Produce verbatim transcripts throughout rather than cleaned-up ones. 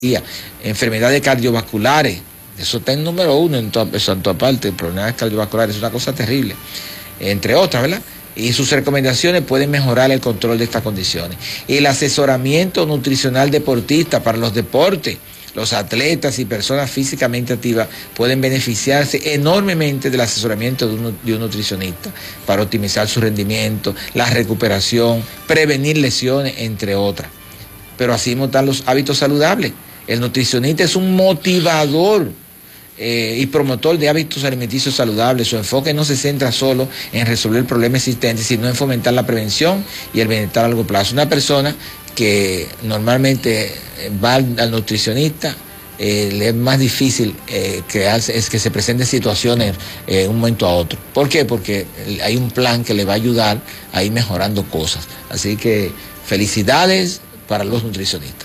enfermedades cardiovasculares, eso está en número uno en toda, en toda parte, enfermedades cardiovasculares, es una cosa terrible, entre otras, ¿verdad? Y sus recomendaciones pueden mejorar el control de estas condiciones. El asesoramiento nutricional deportista para los deportes, los atletas y personas físicamente activas pueden beneficiarse enormemente del asesoramiento de un, de un nutricionista para optimizar su rendimiento, la recuperación, prevenir lesiones, entre otras. Pero así mismo están los hábitos saludables. El nutricionista es un motivador eh, y promotor de hábitos alimenticios saludables. Su enfoque no se centra solo en resolver problemas existentes, sino en fomentar la prevención y el bienestar a largo plazo. Una persona que normalmente va al, al nutricionista, eh, le es más difícil eh, que hace, es que se presenten situaciones de eh, un momento a otro. ¿Por qué? Porque hay un plan que le va a ayudar a ir mejorando cosas. Así que felicidades para los nutricionistas.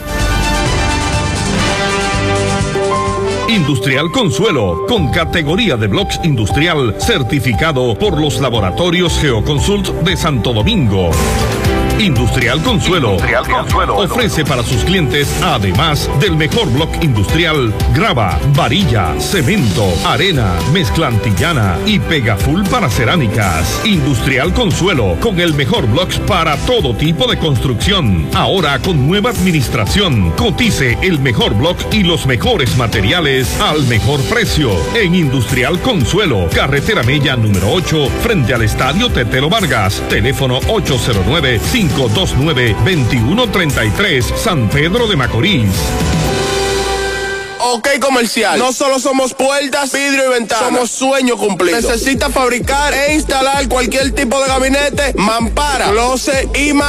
Industrial Consuelo, con categoría de Blocks Industrial, certificado por los laboratorios Geoconsult de Santo Domingo. Industrial Consuelo, Industrial Consuelo ofrece para sus clientes, además del mejor block industrial, grava, varilla, cemento, arena, mezcla antillana y pegaful para cerámicas. Industrial Consuelo, con el mejor blocks para todo tipo de construcción. Ahora con nueva administración. Cotice el mejor block y los mejores materiales al mejor precio. En Industrial Consuelo, carretera Mella número ocho, frente al Estadio Tetelo Vargas. Teléfono ocho cero nueve, cinco dos nueve, dos uno tres tres, San Pedro de Macorís. Ok, comercial. No solo somos puertas, vidrio y ventanas. Somos sueño cumplido. Necesita fabricar e instalar cualquier tipo de gabinete, mampara, closet y más.